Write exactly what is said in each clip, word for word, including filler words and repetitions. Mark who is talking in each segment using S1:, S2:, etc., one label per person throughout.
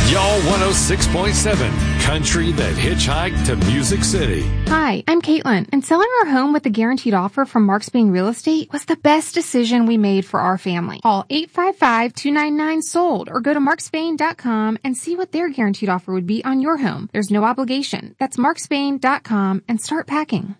S1: Y'all one oh six point seven, country that hitchhiked to Music City.
S2: Hi, I'm Caitlin, and selling our home with a guaranteed offer from Marks Bain Real Estate was the best decision we made for our family. Call eight five five, two nine nine, sold or go to marks bain dot com and see what their guaranteed offer would be on your home. There's no obligation. That's marks bain dot com and start packing.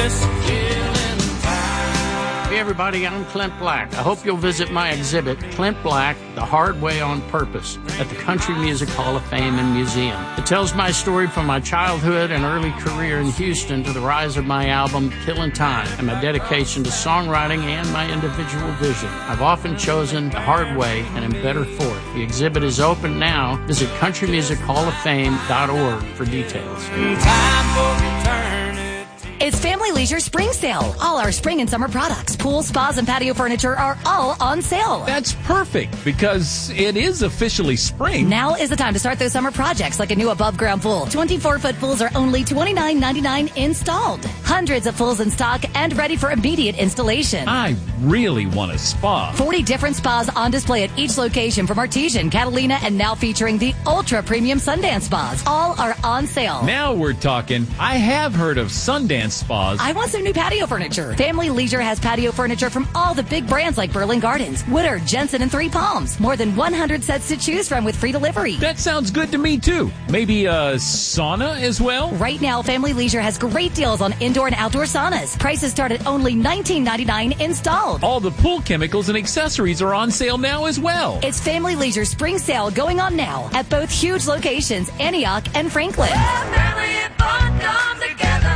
S3: Hey everybody, I'm Clint Black. I hope you'll visit my exhibit, Clint Black, The Hard Way on Purpose, at the Country Music Hall of Fame and Museum. It tells my story from my childhood and early career in Houston to the rise of my album, Killin' Time, and my dedication to songwriting and my individual vision. I've often chosen the hard way and am better for it. The exhibit is open now. Visit country music hall of fame dot org for details.
S4: Time for return.
S5: It's Family Leisure Spring Sale. All our spring and summer products, pools, spas, and patio furniture are all on sale.
S6: That's perfect because it is officially spring.
S5: Now is the time to start those summer projects like a new above-ground pool. twenty-four foot pools are only twenty-nine ninety-nine installed. Hundreds of pools in stock and ready for immediate installation.
S6: I really want a spa.
S5: forty different spas on display at each location from Artesian, Catalina, and now featuring the ultra-premium Sundance spas. All are on sale.
S6: Now we're talking. I have heard of Sundance spas.
S5: I want some new patio furniture. Family Leisure has patio furniture from all the big brands like Berlin Gardens, Woodard, Jensen, and Three Palms. More than one hundred sets to choose from with free delivery.
S6: That sounds good to me, too. Maybe a sauna as well?
S5: Right now, Family Leisure has great deals on indoor and outdoor saunas. Prices start at only nineteen ninety-nine installed.
S6: All the pool chemicals and accessories are on sale now as well.
S5: It's Family Leisure Spring Sale going on now at both huge locations, Antioch and Franklin.
S4: Family and fun come together.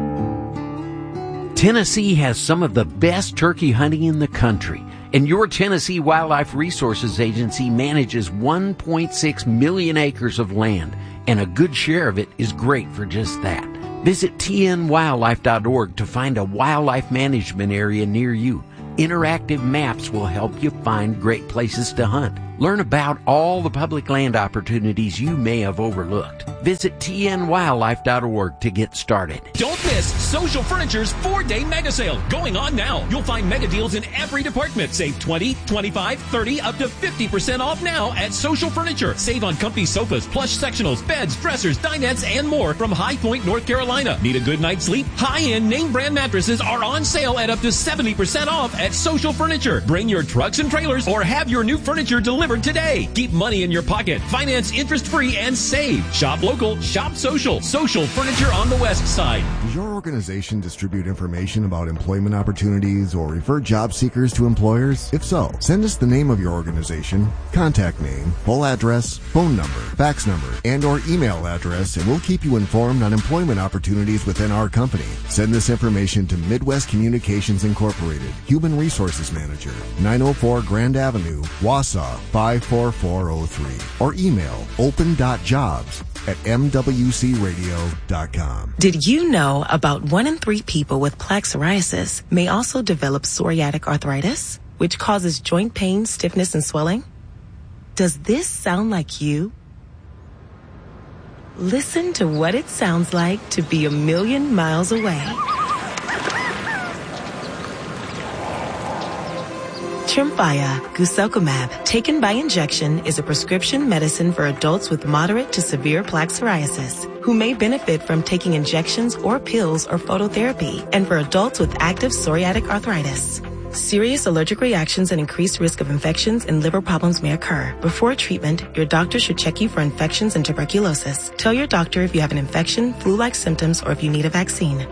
S7: Tennessee has some of the best turkey hunting in the country, and your Tennessee Wildlife Resources Agency manages one point six million acres of land, and a good share of it is great for just that. Visit T N wildlife dot org to find a wildlife management area near you. Interactive maps will help you find great places to hunt. Learn about all the public land opportunities you may have overlooked. Visit T N wildlife dot org to get started.
S8: Don't miss Social Furniture's four-day mega sale going on now. You'll find mega deals in every department. Save twenty, twenty-five, thirty, up to fifty percent off now at Social Furniture. Save on comfy sofas, plush sectionals, beds, dressers, dinettes, and more from High Point, North Carolina. Need a good night's sleep? High-end name brand mattresses are on sale at up to seventy percent off at Social Furniture. Bring your trucks and trailers or have your new furniture delivered today. Keep money in your pocket. Finance interest-free and save. Shop local. Shop social. Social Furniture on the West Side.
S9: Does your organization distribute information about employment opportunities or refer job seekers to employers? If so, send us the name of your organization, contact name, full address, phone number, fax number, and or email address, and we'll keep you informed on employment opportunities within our company. Send this information to Midwest Communications Incorporated, Human Resources Manager, nine oh four Grand Avenue, Wausau, five four four oh three, or email open dot jobs at m w c radio dot com.
S10: Did you know about one in three people with plaque psoriasis may also develop psoriatic arthritis, which causes joint pain, stiffness, and swelling? Does this sound like you? Listen to what it sounds like to be a million miles away. Tremfya guselkumab, taken by injection, is a prescription medicine for adults with moderate to severe plaque psoriasis who may benefit from taking injections or pills or phototherapy, and for adults with active psoriatic arthritis. Serious allergic reactions and increased risk of infections and liver problems may occur. Before treatment, your doctor should check you for infections and tuberculosis. Tell your doctor if you have an infection, flu-like symptoms, or if you need a vaccine.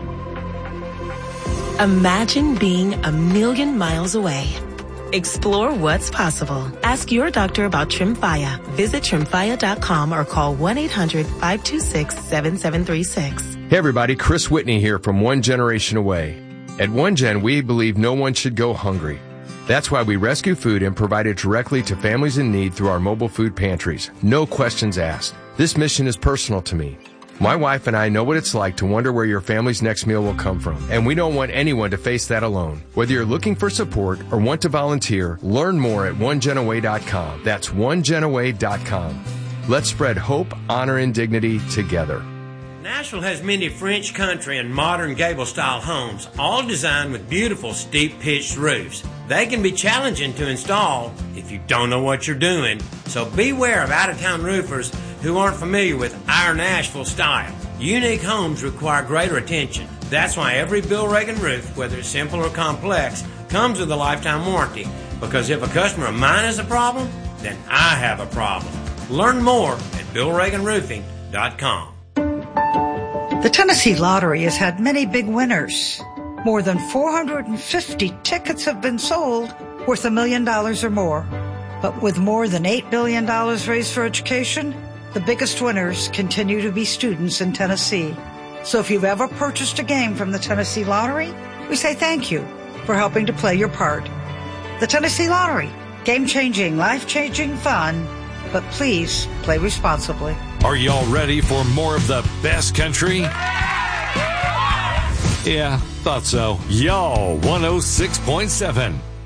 S10: Imagine being a million miles away. Explore what's possible. Ask your doctor about Tremfya. Visit tremfya dot com or call one eight hundred, five two six, seven seven three six.
S11: Hey everybody, Chris Whitney here from One Generation Away. At OneGen, we believe no one should go hungry. That's why we rescue food and provide it directly to families in need through our mobile food pantries. No questions asked. This mission is personal to me. My wife and I know what it's like to wonder where your family's next meal will come from, and we don't want anyone to face that alone. Whether you're looking for support or want to volunteer, learn more at one gen away dot com. That's one gen away dot com. Let's spread hope, honor, and dignity together.
S12: Nashville has many French country and modern gable-style homes, all designed with beautiful steep-pitched roofs. They can be challenging to install if you don't know what you're doing, so beware of out-of-town roofers who aren't familiar with our Nashville style. Unique homes require greater attention. That's why every Bill Reagan roof, whether it's simple or complex, comes with a lifetime warranty. Because if a customer of mine has a problem, then I have a problem. Learn more at bill reagan roofing dot com.
S13: The Tennessee Lottery has had many big winners. More than four hundred fifty tickets have been sold worth a million dollars or more. But with more than eight billion dollars raised for education, the biggest winners continue to be students in Tennessee. So if you've ever purchased a game from the Tennessee Lottery, we say thank you for helping to play your part. The Tennessee Lottery, game-changing, life-changing fun, but please play responsibly.
S1: Are y'all ready for more of the best country? Yeah, thought so. Y'all one oh six point seven